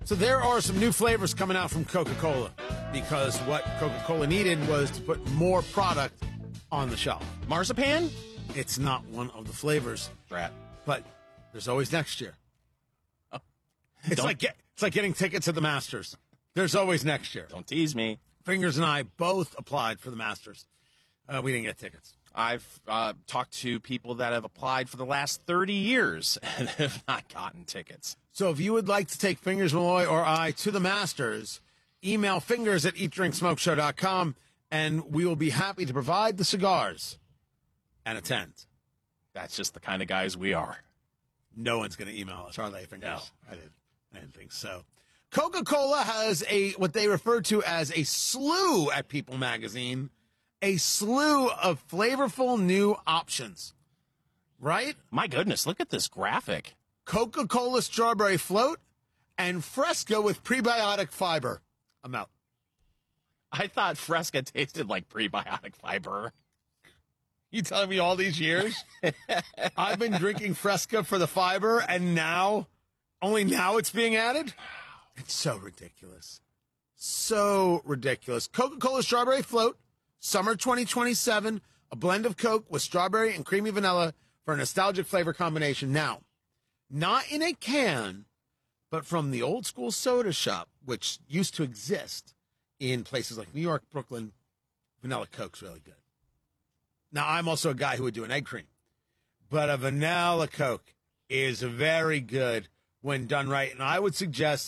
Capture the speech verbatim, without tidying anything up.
So there are some new flavors coming out from Coca-Cola because what Coca-Cola needed was to put more product on the shelf. Marzipan? It's not one of the flavors, Rat. but there's always next year. Oh. It's Don't- like get, it's like getting tickets at the Masters. There's always next year. Don't tease me. Fingers and I both applied for the Masters. Uh, we didn't get tickets. I've uh, talked to people that have applied for the last thirty years and have not gotten tickets. So if you would like to take Fingers, Malloy, or I to the Masters, email fingers at eat drink smoke show dot com, and we will be happy to provide the cigars and attend. That's just the kind of guys we are. No one's going to email us, are they, Fingers? No. I didn't, I didn't think so. Coca-Cola has a what they refer to as a slew at People Magazine, a slew of flavorful new options, right? My goodness, look at this graphic. Coca-Cola Strawberry Float and Fresca with prebiotic fiber. I'm out. I thought Fresca tasted like prebiotic fiber. You telling me all these years? I've been drinking Fresca for the fiber, and now, only now it's being added? It's so ridiculous. So ridiculous. Coca-Cola Strawberry Float, Summer twenty twenty-seven, a blend of Coke with strawberry and creamy vanilla for a nostalgic flavor combination. Now, not in a can, but from the old school soda shop, which used to exist in places like New York, Brooklyn. Vanilla Coke's really good. Now, I'm also a guy who would do an egg cream, but a vanilla Coke is very good when done right. And I would suggest